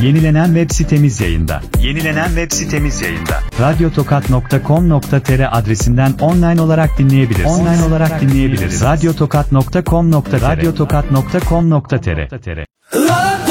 Yenilenen web sitemiz yayında. Radyotokat.com.tr adresinden online olarak dinleyebiliriz. Radyotokat.com.tr